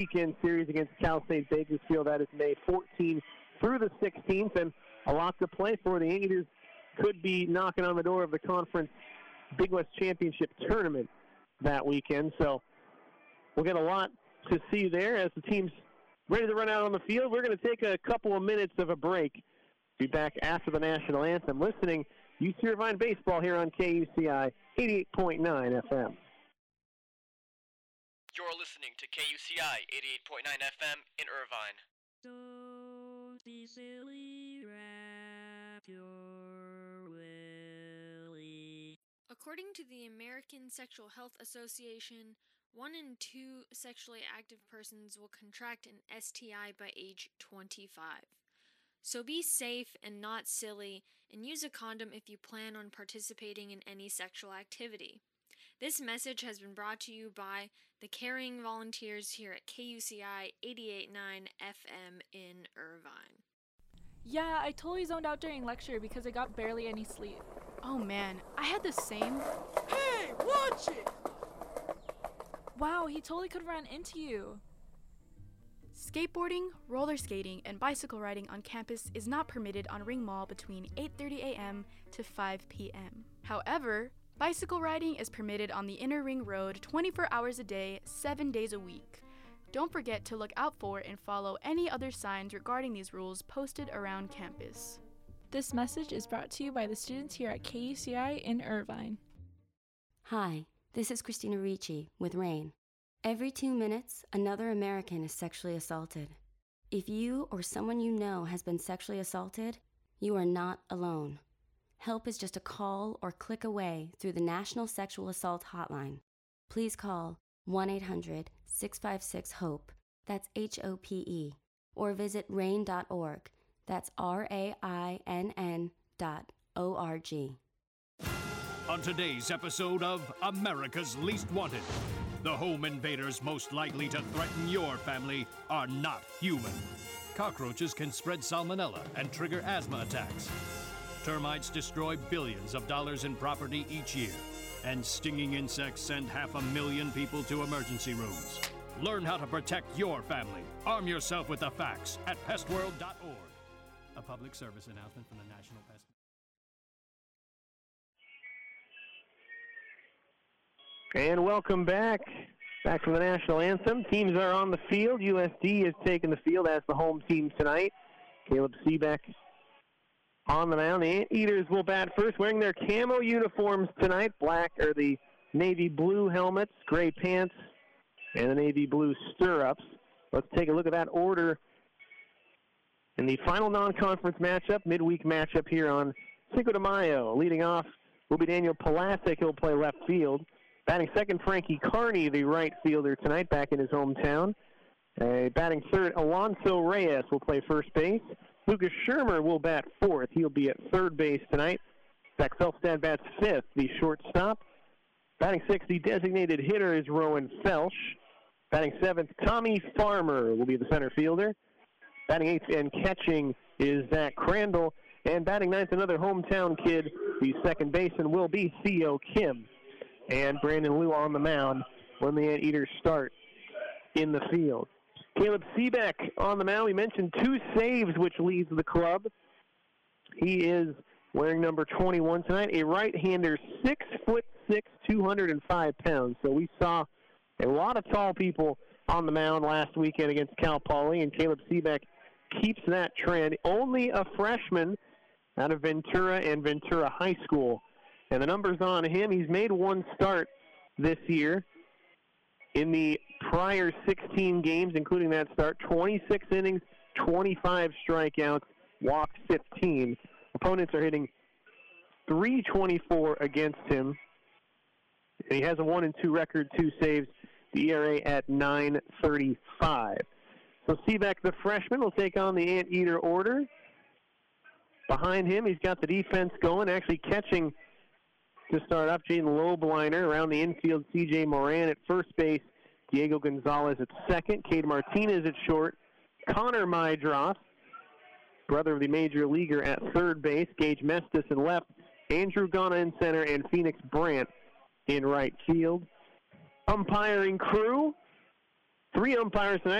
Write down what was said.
weekend series against Cal State Bakersfield. That is May 14th through the 16th, and a lot to play for. The Anteaters could be knocking on the door of the conference Big West Championship tournament that weekend, so we'll get a lot to see there as the team's ready to run out on the field. We're going to take a couple of minutes of a break. Be back after the national anthem. Listening, UC Irvine Baseball here on KUCI 88.9 FM. You're listening to KUCI 88.9 FM in Irvine. Don't be silly, wrap your willy. According to the American Sexual Health Association, 1 in 2 sexually active persons will contract an STI by age 25. So be safe and not silly, and use a condom if you plan on participating in any sexual activity. This message has been brought to you by the caring volunteers here at KUCI 88.9 FM in Irvine. Yeah, I totally zoned out during lecture because I got barely any sleep. Oh man, I had the same. Hey, watch it! Wow, he totally could run into you. Skateboarding, roller skating, and bicycle riding on campus is not permitted on Ring Mall between 8:30 a.m. to 5 p.m. However, bicycle riding is permitted on the Inner Ring Road 24 hours a day, 7 days a week. Don't forget to look out for and follow any other signs regarding these rules posted around campus. This message is brought to you by the students here at KUCI in Irvine. Hi, this is Christina Ricci with RAIN. Every 2 minutes, another American is sexually assaulted. If you or someone you know has been sexually assaulted, you are not alone. Help is just a call or click away through the National Sexual Assault Hotline. Please call 1-800-656-HOPE, that's HOPE, or visit rain.org, that's RAINN.org. On today's episode of America's Least Wanted, the home invaders most likely to threaten your family are not human. Cockroaches can spread salmonella and trigger asthma attacks. Termites destroy billions of dollars in property each year. And stinging insects send 500,000 people to emergency rooms. Learn how to protect your family. Arm yourself with the facts at pestworld.org. A public service announcement from the National Pest. And welcome back. Back from the national anthem. Teams are on the field. USD has taken the field as the home team tonight. Caleb Seebeck on the mound. The Anteaters will bat first, wearing their camo uniforms tonight. The navy blue helmets, gray pants, and the navy blue stirrups. Let's take a look at that order in the final non-conference matchup, midweek matchup here on Cinco de Mayo. Leading off will be Daniel Palasic. He'll play left field. Batting second, Frankie Carney, the right fielder tonight, back in his hometown. Batting third, Alonso Reyes will play first base. Lucas Shermer will bat fourth. He'll be at third base tonight. Zach Felstad bats fifth, the shortstop. Batting sixth, the designated hitter is Rowan Felsch. Batting seventh, Tommy Farmer will be the center fielder. Batting eighth and catching is Zach Crandall. And batting ninth, another hometown kid, the second baseman will be Theo Kim. And Brandon Liu on the mound when the Anteaters start in the field. Caleb Seebeck on the mound. We mentioned 2 saves, which leads the club. He is wearing number 21 tonight, a right-hander, 6'6", 205 pounds. So we saw a lot of tall people on the mound last weekend against Cal Poly, and Caleb Seebeck keeps that trend. Only a freshman out of Ventura and Ventura High School. And the numbers on him, he's made 1 start this year. In the prior 16 games, including that start, 26 innings, 25 strikeouts, walked 15. Opponents are hitting .324 against him. And he has a 1-2 record, 2 saves, the ERA at .935. So Seebeck, the freshman, will take on the Anteater order. Behind him, he's got the defense going, actually catching to start off, Jaden Lobliner. Around the infield, C.J. Moran at first base. Diego Gonzalez at second. Cade Martinez at short. Connor Mydroff, brother of the major leaguer, at third base. Gage Mestis in left. Andrew Ghana in center. And Phoenix Brandt in right field. Umpiring crew 3 umpires tonight.